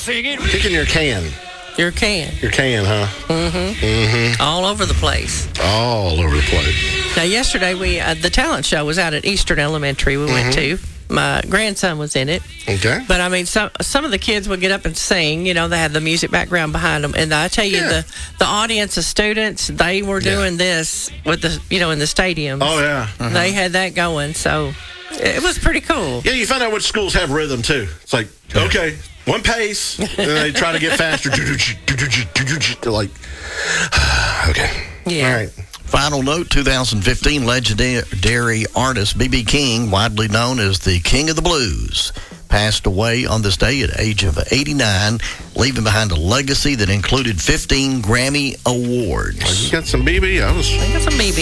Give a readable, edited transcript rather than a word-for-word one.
singing. Kicking your can. Your can. Your can, huh? All over the place. All over the place. Now, yesterday, the talent show was out at Eastern Elementary we went to. My grandson was in it. Okay. But, I mean, some of the kids would get up and sing. You know, they had the music background behind them. And I tell you, the audience of students, they were doing this with the, in the stadiums. Oh, yeah. They had that going. So it was pretty cool. Yeah, you find out which schools have rhythm, too. It's like, okay, one pace. And they try to get faster. They're like, okay. Yeah. All right. Final note, 2015 legendary artist B.B. King, widely known as the King of the Blues, passed away on this day at the age of 89, leaving behind a legacy that included 15 Grammy Awards. You got some BB? I got some BB.